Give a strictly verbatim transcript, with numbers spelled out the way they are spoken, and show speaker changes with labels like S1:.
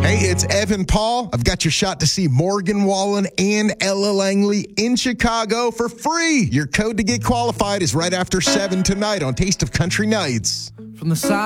S1: Hey, it's Evan Paul. I've got your shot to see Morgan Wallen and Ella Langley in Chicago for free. Your code to get qualified is right after seven tonight on Taste of Country Nights.
S2: From the side